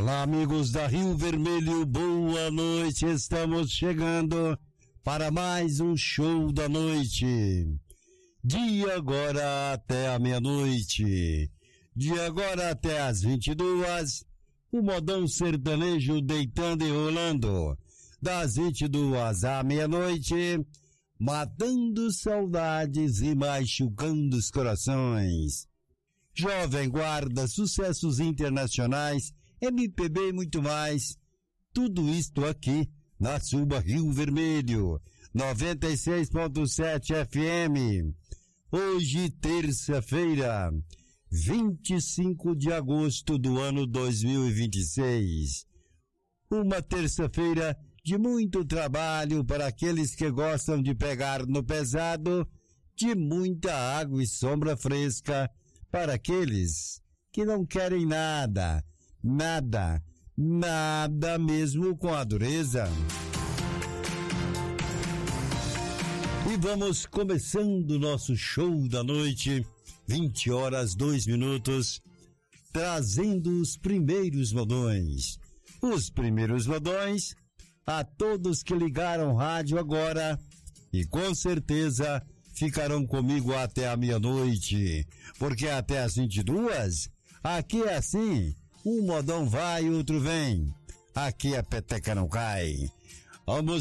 Olá, amigos da Rio Vermelho, boa noite. Estamos chegando para mais um show da noite. De agora até a meia-noite. De agora até as 22, o modão sertanejo deitando e rolando. Das 22 à meia-noite, matando saudades e machucando os corações. Jovem Guarda, sucessos internacionais, MPB e muito mais. Tudo isto aqui na Suba Rio Vermelho, 96.7 FM. Hoje, terça-feira, 25 de agosto do ano 2026. Uma terça-feira de muito trabalho para aqueles que gostam de pegar no pesado, de muita água e sombra fresca para aqueles que não querem nada mesmo com a dureza. E vamos começando o nosso show da noite, 20 horas 2 minutos, trazendo os primeiros modões. Os primeiros modões a todos que ligaram rádio agora e com certeza ficarão comigo até a meia-noite, porque até as 22, aqui é assim, um modão vai, outro vem. Aqui a peteca não cai. Vamos